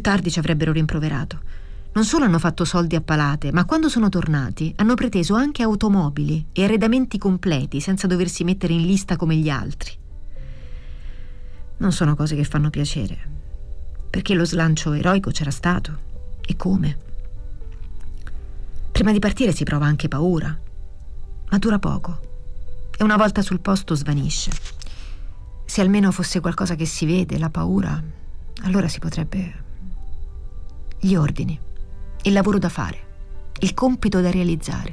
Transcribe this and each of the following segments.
tardi ci avrebbero rimproverato. Non solo hanno fatto soldi a palate, ma quando sono tornati hanno preteso anche automobili e arredamenti completi senza doversi mettere in lista come gli altri. Non sono cose che fanno piacere, perché lo slancio eroico c'era stato. E come? Prima di partire si prova anche paura, ma dura poco e una volta sul posto svanisce. Se almeno fosse qualcosa che si vede, la paura, allora si potrebbe... Gli ordini, il lavoro da fare, il compito da realizzare.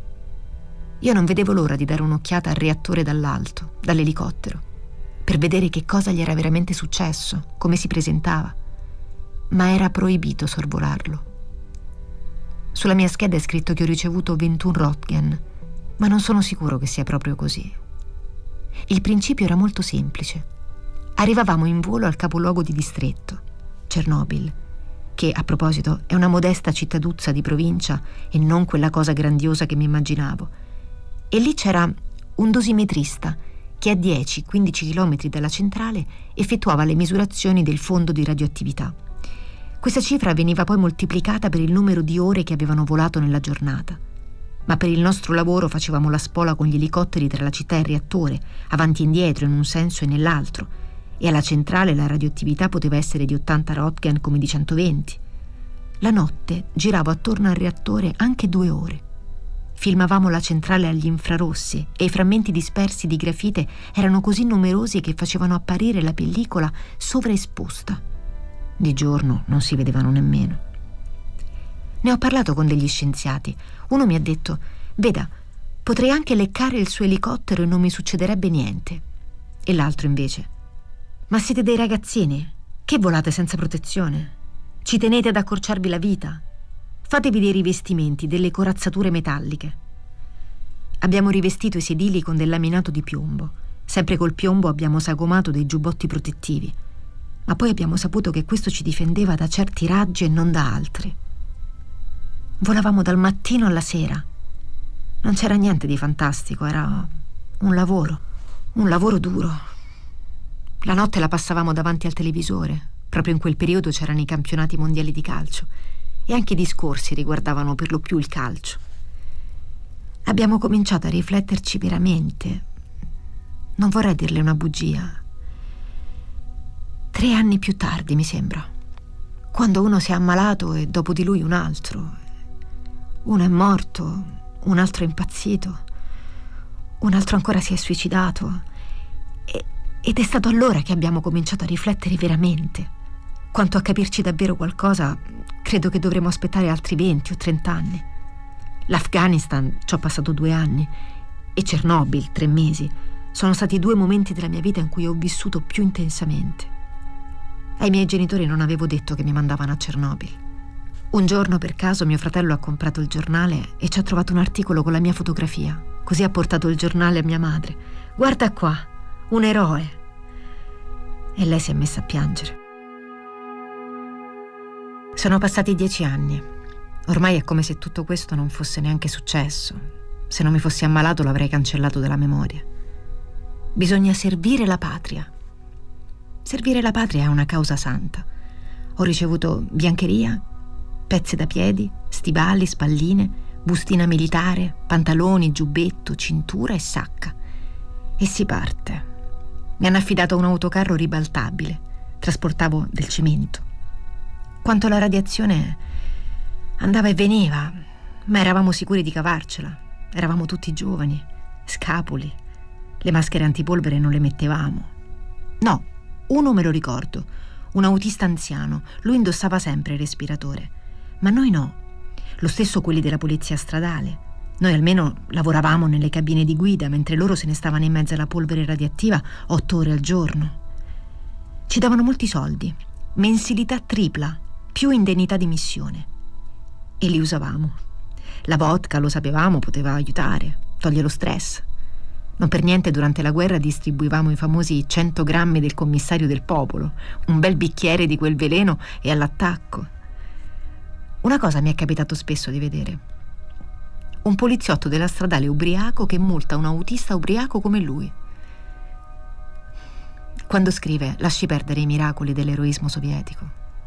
Io non vedevo l'ora di dare un'occhiata al reattore dall'alto, dall'elicottero, per vedere che cosa gli era veramente successo, come si presentava. Ma era proibito sorvolarlo. Sulla mia scheda è scritto che ho ricevuto 21 Röntgen, ma non sono sicuro che sia proprio così. Il principio era molto semplice. Arrivavamo in volo al capoluogo di distretto, Chernobyl, che, a proposito, è una modesta cittaduzza di provincia e non quella cosa grandiosa che mi immaginavo. E lì c'era un dosimetrista che a 10-15 chilometri dalla centrale effettuava le misurazioni del fondo di radioattività. Questa cifra veniva poi moltiplicata per il numero di ore che avevano volato nella giornata. Ma per il nostro lavoro facevamo la spola con gli elicotteri tra la città e il reattore, avanti e indietro in un senso e nell'altro, e alla centrale la radioattività poteva essere di 80 Röntgen come di 120. La notte giravo attorno al reattore anche 2 ore. Filmavamo la centrale agli infrarossi e i frammenti dispersi di grafite erano così numerosi che facevano apparire la pellicola sovraesposta. Di giorno non si vedevano nemmeno. Ne ho parlato con degli scienziati. Uno mi ha detto: veda, potrei anche leccare il suo elicottero e non mi succederebbe niente. E l'altro invece: ma siete dei ragazzini? Che volate senza protezione? Ci tenete ad accorciarvi la vita? Fatevi dei rivestimenti, delle corazzature metalliche. Abbiamo rivestito i sedili con del laminato di piombo. Sempre col piombo abbiamo sagomato dei giubbotti protettivi. Ma poi abbiamo saputo che questo ci difendeva da certi raggi e non da altri. Volavamo dal mattino alla sera. Non c'era niente di fantastico, era un lavoro duro. La notte la passavamo davanti al televisore. Proprio in quel periodo c'erano i campionati mondiali di calcio e anche i discorsi riguardavano per lo più il calcio. Abbiamo cominciato a rifletterci veramente. Non vorrei dirle una bugia. 3 anni più tardi, mi sembra. Quando uno si è ammalato e dopo di lui un altro. Uno è morto, un altro è impazzito, un altro ancora si è suicidato. Ed è stato allora che abbiamo cominciato a riflettere veramente. Quanto a capirci davvero qualcosa, credo che dovremo aspettare altri 20 o 30 anni. L'Afghanistan ci ho passato 2 anni e Chernobyl 3 mesi. Sono stati 2 momenti della mia vita in cui ho vissuto più intensamente. Ai miei genitori non avevo detto che mi mandavano a Chernobyl. Un giorno per caso mio fratello ha comprato il giornale e ci ha trovato un articolo con la mia fotografia. Così ha portato il giornale a mia madre. Guarda qua, un eroe. E lei si è messa a piangere. Sono passati 10 anni. Ormai è come se tutto questo non fosse neanche successo. Se non mi fossi ammalato l'avrei cancellato dalla memoria. Bisogna servire la patria. Servire la patria è una causa santa. Ho ricevuto biancheria, pezze da piedi, stivali, spalline, bustina militare, pantaloni, giubbetto, cintura e sacca. E si parte. Mi hanno affidato un autocarro ribaltabile. Trasportavo del cemento. Quanto alla radiazione, andava e veniva, ma eravamo sicuri di cavarcela. Eravamo tutti giovani, scapoli. Le maschere antipolvere non le mettevamo. No, uno me lo ricordo, un autista anziano. Lui indossava sempre il respiratore. Ma noi no, lo stesso quelli della polizia stradale. Noi almeno lavoravamo nelle cabine di guida, mentre loro se ne stavano in mezzo alla polvere radioattiva 8 ore al giorno. Ci davano molti soldi, mensilità tripla, più indennità di missione. E li usavamo. La vodka, lo sapevamo, poteva aiutare, toglie lo stress. Non per niente durante la guerra distribuivamo i famosi 100 grammi del commissario del popolo, un bel bicchiere di quel veleno e all'attacco. Una cosa mi è capitato spesso di vedere. Un poliziotto della stradale ubriaco che multa un autista ubriaco come lui. Quando scrive lasci perdere i miracoli dell'eroismo sovietico.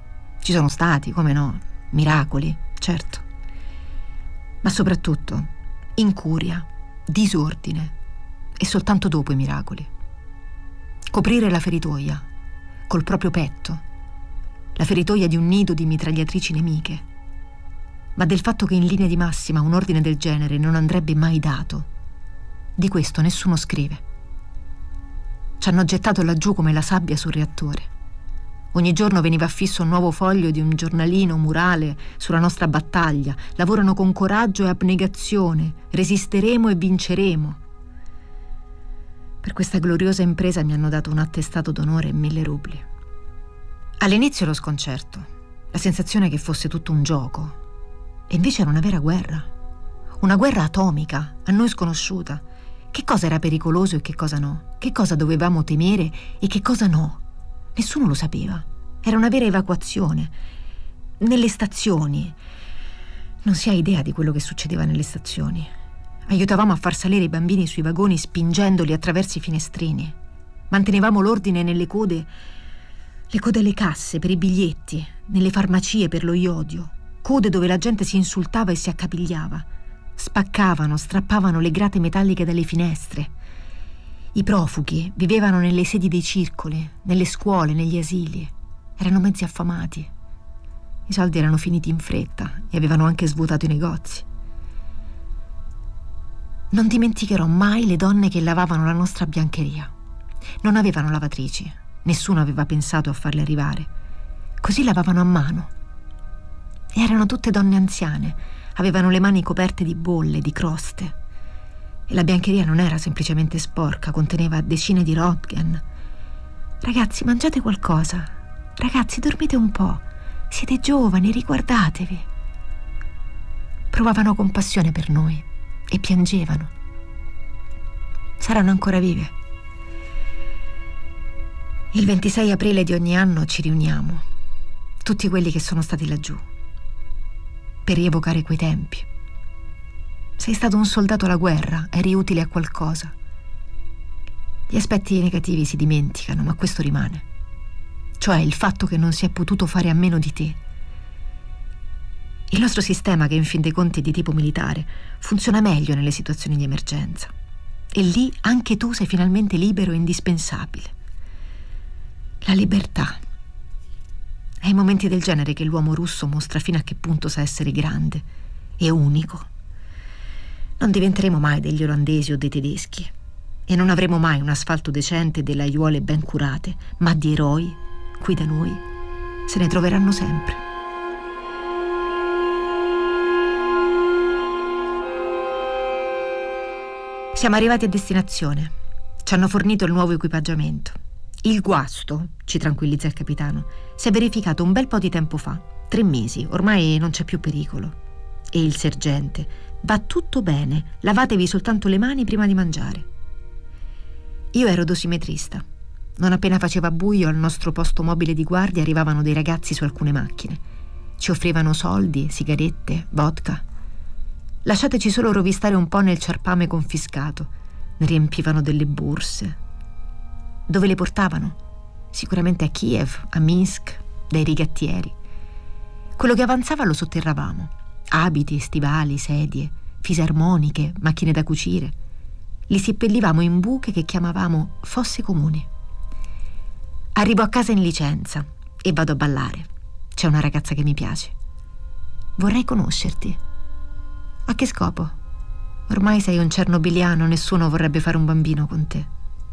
Ci sono stati, come no, miracoli, certo. Ma soprattutto incuria, disordine e soltanto dopo i miracoli. Coprire la feritoia col proprio petto, la feritoia di un nido di mitragliatrici nemiche. Ma del fatto che in linea di massima un ordine del genere non andrebbe mai dato, di questo nessuno scrive. Ci hanno gettato laggiù come la sabbia sul reattore. Ogni giorno veniva affisso un nuovo foglio di un giornalino murale sulla nostra battaglia. Lavorano con coraggio e abnegazione. Resisteremo e vinceremo. Per questa gloriosa impresa mi hanno dato un attestato d'onore e 1.000 rubli. All'inizio lo sconcerto, la sensazione che fosse tutto un gioco. E invece era una vera guerra. Una guerra atomica, a noi sconosciuta. Che cosa era pericoloso e che cosa no? Che cosa dovevamo temere e che cosa no? Nessuno lo sapeva. Era una vera evacuazione. Nelle stazioni. Non si ha idea di quello che succedeva nelle stazioni. Aiutavamo a far salire i bambini sui vagoni spingendoli attraverso i finestrini. Mantenevamo l'ordine nelle code. Le code alle casse per i biglietti, nelle farmacie per lo iodio. Code dove la gente si insultava e si accapigliava. Spaccavano, strappavano le grate metalliche dalle finestre. I profughi vivevano nelle sedi dei circoli, nelle scuole, negli asili. Erano mezzi affamati. I soldi erano finiti in fretta e avevano anche svuotato i negozi. Non dimenticherò mai le donne che lavavano la nostra biancheria. Non avevano lavatrici, nessuno aveva pensato a farle arrivare. Così lavavano a mano. E erano tutte donne anziane, avevano le mani coperte di bolle, di croste. E la biancheria non era semplicemente sporca, conteneva decine di Röntgen. Ragazzi, mangiate qualcosa. Ragazzi, dormite un po'. Siete giovani, riguardatevi. Provavano compassione per noi e piangevano. Saranno ancora vive. Il 26 aprile di ogni anno ci riuniamo, tutti quelli che sono stati laggiù, per rievocare quei tempi. Sei stato un soldato alla guerra, eri utile a qualcosa. Gli aspetti negativi si dimenticano, ma questo rimane. Cioè il fatto che non si è potuto fare a meno di te. Il nostro sistema, che in fin dei conti è di tipo militare, funziona meglio nelle situazioni di emergenza. E lì anche tu sei finalmente libero e indispensabile. La libertà. È in momenti del genere che l'uomo russo mostra fino a che punto sa essere grande e unico. Non diventeremo mai degli olandesi o dei tedeschi e non avremo mai un asfalto decente e delle aiuole ben curate, ma di eroi, qui da noi, se ne troveranno sempre. Siamo arrivati a destinazione. Ci hanno fornito il nuovo equipaggiamento. Il guasto, ci tranquillizza il capitano, si è verificato un bel po' di tempo fa, 3 mesi, ormai non c'è più pericolo. E il sergente: va tutto bene, lavatevi soltanto le mani prima di mangiare. Io ero dosimetrista. Non appena faceva buio, al nostro posto mobile di guardia arrivavano dei ragazzi su alcune macchine. Ci offrivano soldi, sigarette, vodka. Lasciateci solo rovistare un po' nel ciarpame confiscato. Ne riempivano delle borse. Dove le portavano? Sicuramente a Kiev, a Minsk, dai rigattieri. Quello che avanzava lo sotterravamo. Abiti, stivali, sedie, fisarmoniche, macchine da cucire. Li seppellivamo in buche che chiamavamo fosse comuni. Arrivo a casa in licenza e vado a ballare. C'è una ragazza che mi piace. Vorrei conoscerti. A che scopo? Ormai sei un cernobiliano, nessuno vorrebbe fare un bambino con te.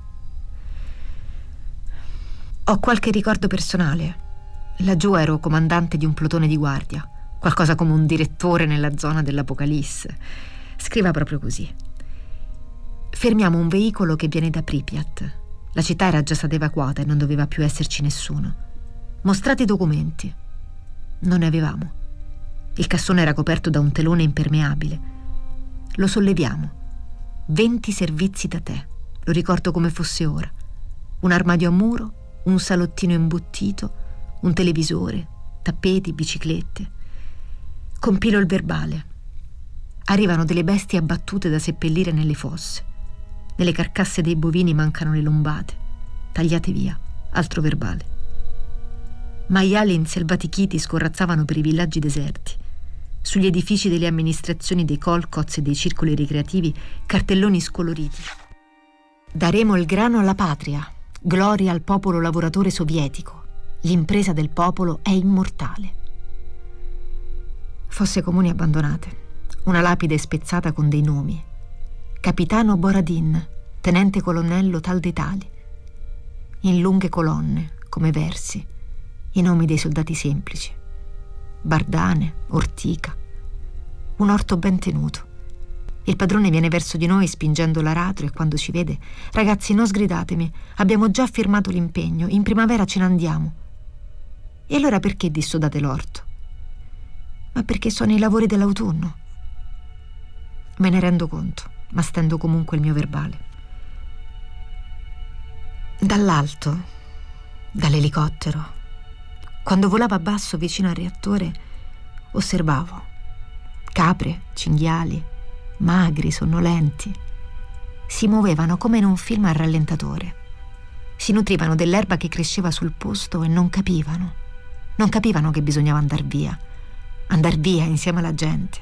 Ho qualche ricordo personale. Laggiù ero comandante di un plotone di guardia, qualcosa come un direttore nella zona dell'Apocalisse. Scriva proprio così. Fermiamo un veicolo che viene da Pripyat. La città era già stata evacuata e non doveva più esserci nessuno. Mostrate i documenti. Non ne avevamo. Il cassone era coperto da un telone impermeabile. Lo solleviamo. 20 servizi da tè. Lo ricordo come fosse ora. Un armadio a muro, un salottino imbottito, un televisore, tappeti, biciclette. Compilo il verbale. Arrivano delle bestie abbattute da seppellire nelle fosse. Nelle carcasse dei bovini mancano le lombate. Tagliate via. Altro verbale. Maiali inselvatichiti scorrazzavano per i villaggi deserti. Sugli edifici delle amministrazioni dei kolkhoz e dei circoli ricreativi cartelloni scoloriti. Daremo il grano alla patria, gloria al popolo lavoratore sovietico, l'impresa del popolo è immortale. Fosse comuni abbandonate, una lapide spezzata con dei nomi: Capitano Boradin, tenente colonnello tal dei tali. In lunghe colonne, come versi, i nomi dei soldati semplici: Bardane, Ortica. Un orto ben tenuto. Il padrone viene verso di noi spingendo l'aratro e quando ci vede: ragazzi, non sgridatemi, abbiamo già firmato l'impegno, in primavera ce ne andiamo. E allora perché dissodate l'orto? Ma perché sono i lavori dell'autunno. Me ne rendo conto, ma stendo comunque il mio verbale. Dall'alto, dall'elicottero, quando volava basso vicino al reattore, osservavo capre, cinghiali, magri, sonnolenti. Si muovevano come in un film a rallentatore. Si nutrivano dell'erba che cresceva sul posto e non capivano che bisognava andar via insieme alla gente.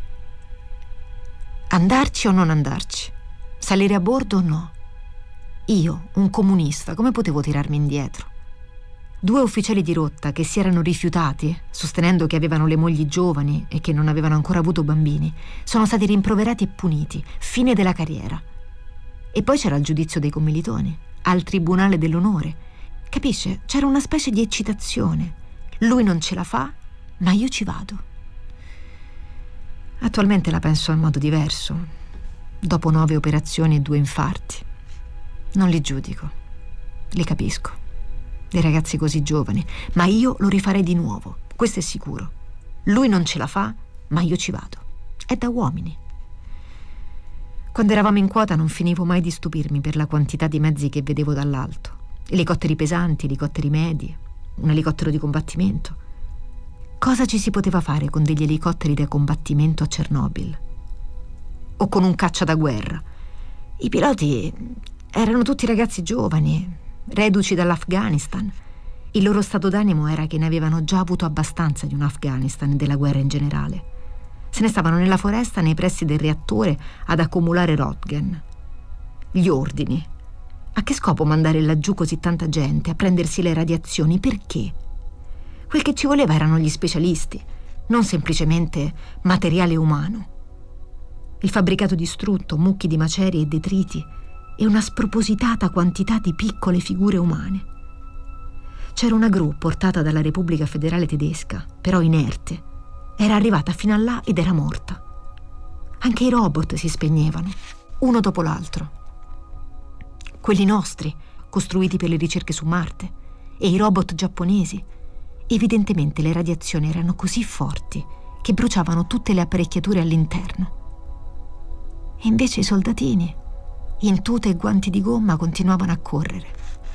Andarci o non andarci? Salire a bordo o no? Io, un comunista, come potevo tirarmi indietro? 2 ufficiali di rotta che si erano rifiutati, sostenendo che avevano le mogli giovani e che non avevano ancora avuto bambini, sono stati rimproverati e puniti. Fine della carriera. E poi c'era il giudizio dei commilitoni, al Tribunale dell'Onore. Capisce? C'era una specie di eccitazione. Lui non ce la fa, ma io ci vado. Attualmente la penso in modo diverso, dopo 9 operazioni e 2 infarti. Non li giudico, li capisco. Dei ragazzi così giovani, ma io lo rifarei di nuovo, questo è sicuro. Lui non ce la fa, ma io ci vado. È da uomini. Quando eravamo in quota non finivo mai di stupirmi per la quantità di mezzi che vedevo dall'alto. Elicotteri pesanti, elicotteri medi, un elicottero di combattimento. Cosa ci si poteva fare con degli elicotteri da combattimento a Chernobyl? O con un caccia da guerra? I piloti erano tutti ragazzi giovani, reduci dall'Afghanistan. Il loro stato d'animo era che ne avevano già avuto abbastanza di un Afghanistan e della guerra in generale. Se ne stavano nella foresta nei pressi del reattore ad accumulare Röntgen. Gli ordini. A che scopo mandare laggiù così tanta gente a prendersi le radiazioni? Perché? Quel che ci voleva erano gli specialisti, non semplicemente materiale umano. Il fabbricato distrutto, mucchi di macerie e detriti e una spropositata quantità di piccole figure umane. C'era una gru portata dalla Repubblica Federale Tedesca, però inerte. Era arrivata fino a là ed era morta. Anche i robot si spegnevano, uno dopo l'altro. Quelli nostri, costruiti per le ricerche su Marte, e i robot giapponesi. Evidentemente le radiazioni erano così forti che bruciavano tutte le apparecchiature all'interno. E invece i soldatini, in tute e guanti di gomma, continuavano a correre.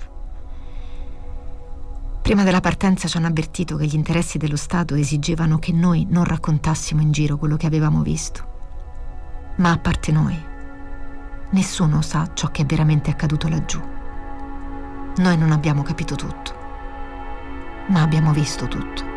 Prima della partenza ci hanno avvertito che gli interessi dello Stato esigevano che noi non raccontassimo in giro quello che avevamo visto. Ma a parte noi, nessuno sa ciò che è veramente accaduto laggiù. Noi non abbiamo capito tutto, ma abbiamo visto tutto.